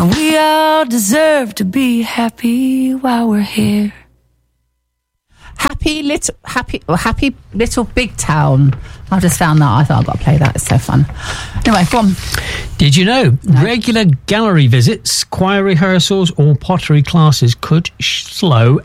And we all deserve to be happy while we're here. Happy little big town. I just found that. I thought I've got to play that. It's so fun. Anyway, go on. Did you know regular gallery visits, choir rehearsals or pottery classes could slow